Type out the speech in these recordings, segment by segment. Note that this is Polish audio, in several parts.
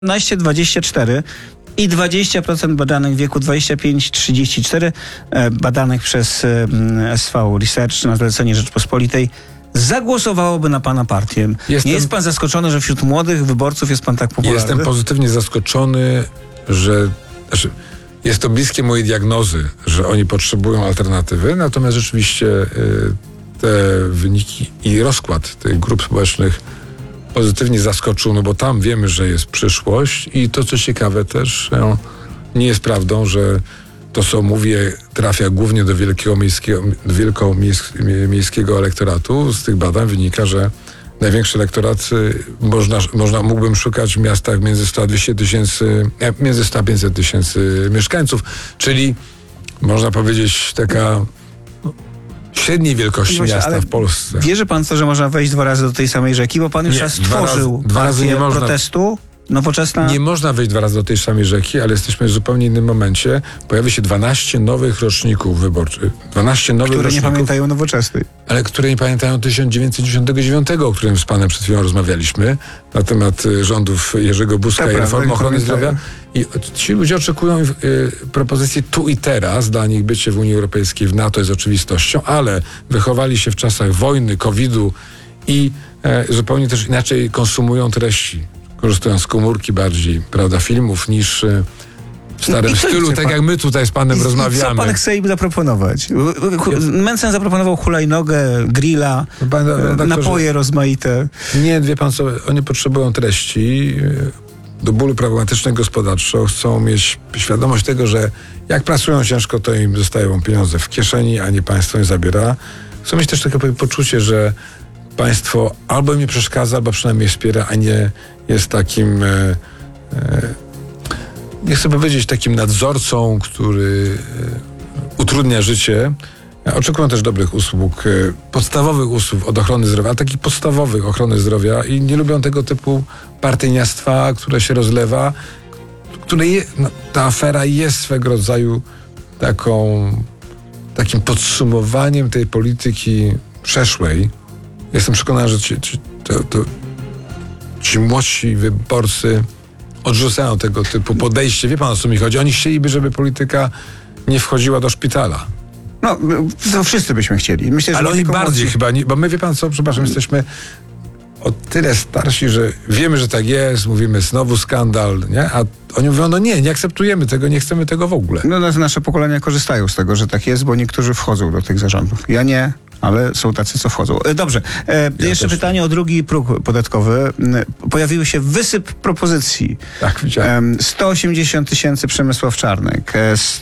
18-24 i 20% badanych w wieku 25-34, badanych przez SV Research na zlecenie Rzeczpospolitej, zagłosowałoby na pana partię. Nie jest pan zaskoczony, że wśród młodych wyborców jest pan tak popularny? Jestem pozytywnie zaskoczony, że jest to bliskie mojej diagnozy, że oni potrzebują alternatywy, natomiast rzeczywiście te wyniki i rozkład tych grup społecznych pozytywnie zaskoczył, no bo tam wiemy, że jest przyszłość i to, co ciekawe też, nie jest prawdą, że to, co mówię, trafia głównie do wielkomiejskiego elektoratu. Z tych badań wynika, że największy elektorat mógłbym szukać w miastach między 100 a 200 tysięcy, między 100 a 500 tysięcy mieszkańców, czyli można powiedzieć taka średniej wielkości miasta w Polsce. Wierzy pan w to, że można wejść 2 razy do tej samej rzeki, bo pan już raz stworzył dwa razy nie można. Protestu? Nowoczesna... Nie można wejść 2 razy do tej samej rzeki, ale jesteśmy w zupełnie innym momencie. Pojawi się 12 nowych roczników wyborczych. 12 nowych które roczników, nie pamiętają Nowoczesnej. ale które nie pamiętają 1999, o którym z panem przed chwilą rozmawialiśmy, na temat rządów Jerzego Buzka i reformy ochrony zdrowia. I ci ludzie oczekują propozycji tu i teraz. Dla nich bycie w Unii Europejskiej, w NATO jest oczywistością, ale wychowali się w czasach wojny, COVID-u i zupełnie też inaczej konsumują treści. Korzystają z komórki bardziej, prawda, filmów niż w starym stylu, tak jak my tutaj z panem rozmawiamy. Co pan chce im zaproponować? Mencen zaproponował hulajnogę, grilla, napoje rozmaite. Nie, wie pan co, oni potrzebują treści do bólu pragmatycznego gospodarczo. Chcą mieć świadomość tego, że jak pracują ciężko, to im zostają pieniądze w kieszeni, a nie państwo im zabiera. Chcą mieć też takie poczucie, że państwo albo im nie przeszkadza, albo przynajmniej wspiera, a nie jest takim, nie chcę powiedzieć takim nadzorcą, który utrudnia życie. Oczekują też dobrych usług, podstawowych usług od ochrony zdrowia, a takich podstawowych ochrony zdrowia i nie lubią tego typu partyjniactwa, które się rozlewa, ta afera jest swego rodzaju takim podsumowaniem tej polityki przeszłej. Jestem przekonany, że ci młodsi wyborcy odrzucają tego typu podejście. Wie pan, o co mi chodzi? Oni chcieliby, żeby polityka nie wchodziła do szpitala. No, to wszyscy byśmy chcieli. Myślę, że ale oni bardziej chyba, bo my, wie pan co, przepraszam, jesteśmy o tyle starsi, że wiemy, że tak jest, mówimy znowu skandal, nie? A oni mówią, no nie akceptujemy tego, nie chcemy tego w ogóle. No, nasze pokolenia korzystają z tego, że tak jest, bo niektórzy wchodzą do tych zarządów. Ja nie, ale są tacy, co wchodzą. Dobrze, jeszcze pytanie o drugi próg podatkowy. Pojawił się wysyp propozycji. Tak, widziałem. 180 tysięcy Przemysław Czarnek,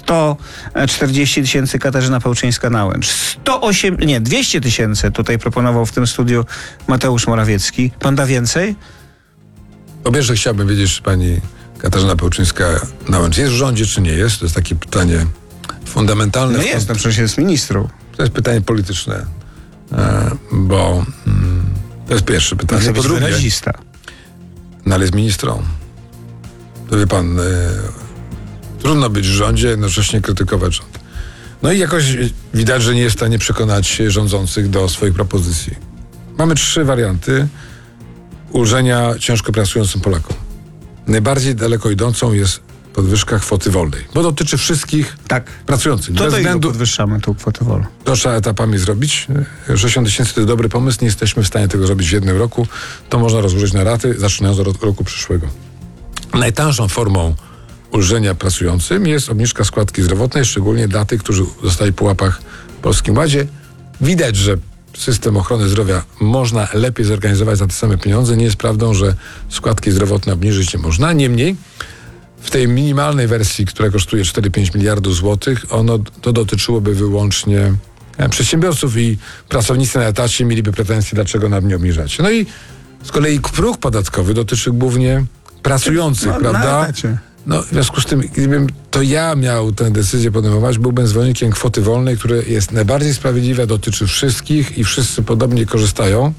140 tysięcy Katarzyna Pełczyńska-Nałęcz, 200 tysięcy tutaj proponował w tym studiu Mateusz Morawiecki. Pan da więcej? Po pierwsze chciałbym wiedzieć, czy pani Katarzyna Pełczyńska-Nałęcz jest w rządzie, czy nie jest? To jest takie pytanie fundamentalne. No jest, no przecież jest ministrą. To jest pytanie polityczne, bo to jest pierwsze pytanie. Chce być wyrazista. No ale jest ministrą. To wie pan, trudno być w rządzie, jednocześnie krytykować rząd. No i jakoś widać, że nie jest w stanie przekonać rządzących do swoich propozycji. Mamy 3 warianty ulżenia ciężko pracującym Polakom. Najbardziej daleko idącą jest podwyżka kwoty wolnej, bo dotyczy wszystkich pracujących. To podwyższamy tą kwotę wolną. To trzeba etapami zrobić. 60 tysięcy to jest dobry pomysł, nie jesteśmy w stanie tego zrobić w jednym roku. To można rozłożyć na raty, zaczynając od roku przyszłego. Najtańszą formą ulżenia pracującym jest obniżka składki zdrowotnej, szczególnie dla tych, którzy zostali po łapach w Polskim Ładzie. Widać, że system ochrony zdrowia można lepiej zorganizować za te same pieniądze. Nie jest prawdą, że składki zdrowotne obniżyć nie można. Niemniej w tej minimalnej wersji, która kosztuje 4-5 miliardów złotych, to dotyczyłoby wyłącznie przedsiębiorców i pracownicy na etacie mieliby pretensje, dlaczego nam nie obniżacie. No i z kolei próg podatkowy dotyczy głównie pracujących, prawda? No, w związku z tym, gdybym to ja miał tę decyzję podejmować, byłbym zwolennikiem kwoty wolnej, która jest najbardziej sprawiedliwa, dotyczy wszystkich i wszyscy podobnie korzystają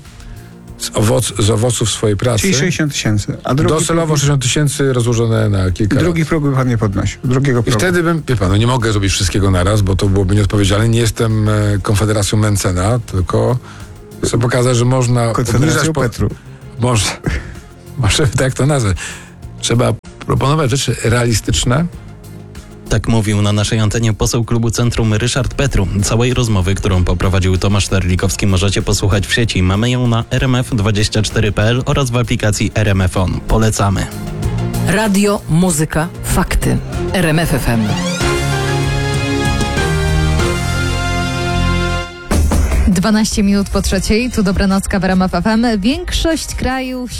z owoców swojej pracy. Czyli 60 tysięcy. Docelowo 60 tysięcy rozłożone na kilka Drugi próg by pan nie podnosił. Drugiego progu. I wtedy bym, wie pan, nie mogę zrobić wszystkiego naraz, bo to byłoby nieodpowiedzialne. Nie jestem Konfederacją Mencena, tylko chcę pokazać, że można Konfederacją Petru. Może tak to nazwać. Trzeba proponować rzeczy realistyczne. Tak mówił na naszej antenie poseł klubu Centrum Ryszard Petru. Całej rozmowy, którą poprowadził Tomasz Terlikowski, możecie posłuchać w sieci. Mamy ją na rmf24.pl oraz w aplikacji RMF On. Polecamy. Radio, muzyka, fakty. RMF FM. 12 minut po 3:00, tu Dobranocka w RMF FM. Większość krajów